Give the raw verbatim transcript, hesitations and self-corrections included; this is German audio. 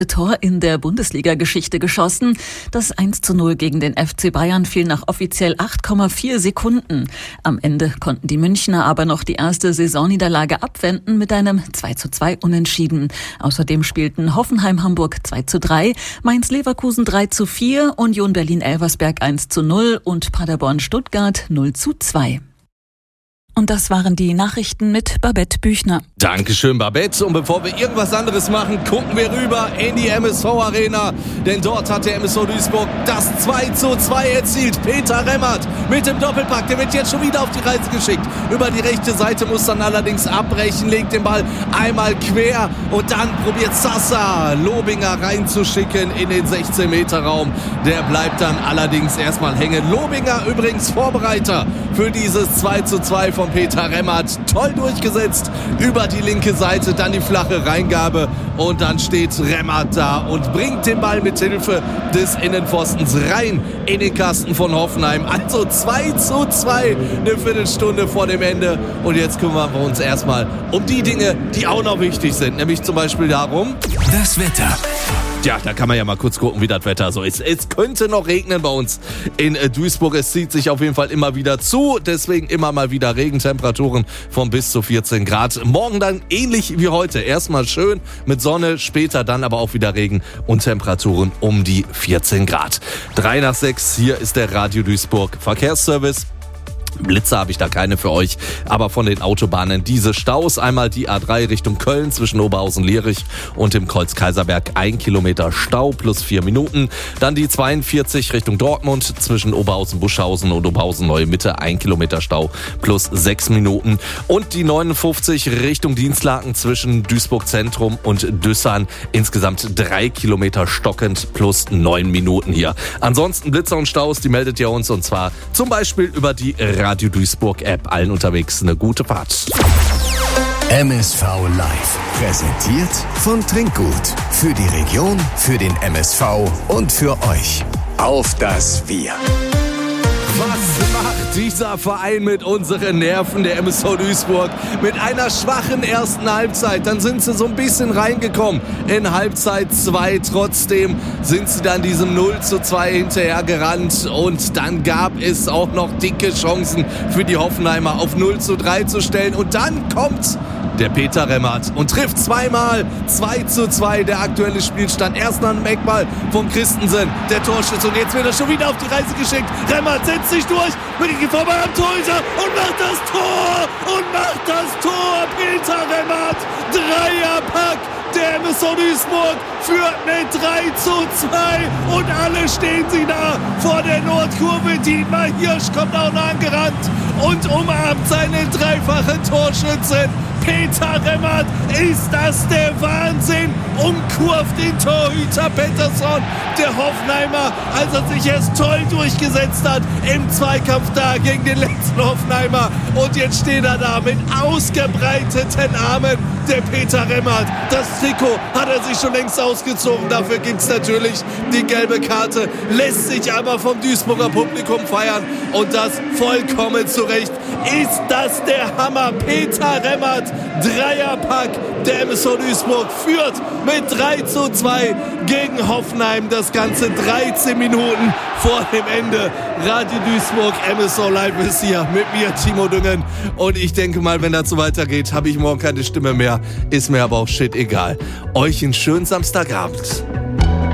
Tor in der Bundesliga-Geschichte geschossen. Das eins zu null gegen den F C Bayern fiel nach offiziell acht Komma vier Sekunden. Am Ende konnten die Münchner aber noch die erste Saisonniederlage abwenden mit einem zwei zu zwei Unentschieden. Außerdem spielten Hoffenheim-Hamburg zwei zu drei, Mainz-Leverkusen drei zu vier, Union Berlin-Elversberg eins zu null und Paderborn-Stuttgart null zu zwei. Und das waren die Nachrichten mit Babette Büchner. Dankeschön, Babette. Und bevor wir irgendwas anderes machen, gucken wir rüber in die M S V-Arena. Denn dort hat der M S V Duisburg das zwei zu zwei erzielt. Peter Remmert mit dem Doppelpack. Der wird jetzt schon wieder auf die Reise geschickt. Über die rechte Seite muss dann allerdings abbrechen, legt den Ball einmal quer. Und dann probiert Sasa Lobinger reinzuschicken in den sechzehn-Meter-Raum. Der bleibt dann allerdings erstmal hängen. Lobinger übrigens Vorbereiter für dieses zwei zu zwei von Peter Remmert. Toll durchgesetzt über die linke Seite, dann die flache Reingabe und dann steht Remmert da und bringt den Ball mit Hilfe des Innenpfostens rein in den Kasten von Hoffenheim. Also zwei zu zwei, eine Viertelstunde vor dem Ende. Und jetzt kümmern wir uns erstmal um die Dinge, die auch noch wichtig sind, nämlich zum Beispiel darum, das Wetter. Ja, da kann man ja mal kurz gucken, wie das Wetter so ist. Es könnte noch regnen bei uns in Duisburg. Es zieht sich auf jeden Fall immer wieder zu. Deswegen immer mal wieder Regentemperaturen von bis zu vierzehn Grad. Morgen dann ähnlich wie heute. Erstmal schön mit Sonne, später dann aber auch wieder Regen und Temperaturen um die vierzehn Grad. Drei nach sechs, hier ist der Radio Duisburg Verkehrsservice. Blitze habe ich da keine für euch, aber von den Autobahnen diese Staus. Einmal die A drei Richtung Köln zwischen Oberhausen-Lierich und dem Kreuz-Kaiserberg. Ein Kilometer Stau plus vier Minuten. Dann die zweiundvierzig Richtung Dortmund zwischen Oberhausen-Buschhausen und Oberhausen-Neue Mitte. Ein Kilometer Stau plus sechs Minuten. Und die neunundfünfzig Richtung Dienstlaken zwischen Duisburg-Zentrum und Düssern. Insgesamt drei Kilometer stockend plus neun Minuten hier. Ansonsten Blitzer und Staus, die meldet ihr uns und zwar zum Beispiel über die Radio Duisburg App. Allen unterwegs eine gute Fahrt. M S V Live. Präsentiert von Trinkgut. Für die Region, für den M S V und für euch. Auf das Wir. Was macht dieser Verein mit unseren Nerven, der M S V Duisburg? Mit einer schwachen ersten Halbzeit. Dann sind sie so ein bisschen reingekommen in Halbzeit zwei. Trotzdem sind sie dann diesem null zu zwei hinterher gerannt. Und dann gab es auch noch dicke Chancen für die Hoffenheimer auf null zu drei zu stellen. Und dann kommt der Peter Remmert und trifft zweimal. zwei zu zwei der aktuelle Spielstand. Erst nach einem Eckball vom Christensen, der Torschütze. Und jetzt wird er schon wieder auf die Reise geschickt. Remmert setzt sich durch, mit vorbei am Torhüter und macht das Tor. Und macht das Tor. Peter Remmert, Dreierpack. Der M S V Duisburg führt mit drei zu zwei und alle stehen sie da vor der Nordkurve. Dietmar Hirsch kommt auch noch angerannt und umarmt seine dreifache Torschützin. Peter Remmert, ist das der Wahnsinn? Umkurvt den Torhüter Pettersson, der Hoffenheimer, als er sich erst toll durchgesetzt hat im Zweikampf da gegen den letzten Hoffenheimer. Und jetzt steht er da mit ausgebreiteten Armen, der Peter Remmert. Das Trikot hat er sich schon längst ausgezogen. Dafür gibt's natürlich die gelbe Karte. Lässt sich aber vom Duisburger Publikum feiern. Und das vollkommen zu Recht. Ist das der Hammer? Peter Remmert, Dreierpack. Der M S V Duisburg führt mit drei zu zwei gegen Hoffenheim. Das Ganze dreizehn Minuten vor dem Ende. Radio Duisburg, M S V Live ist hier mit mir, Timo Düngen. Und ich denke mal, wenn das so weitergeht, habe ich morgen keine Stimme mehr. Ist mir aber auch shit egal. Euch einen schönen Samstagabend.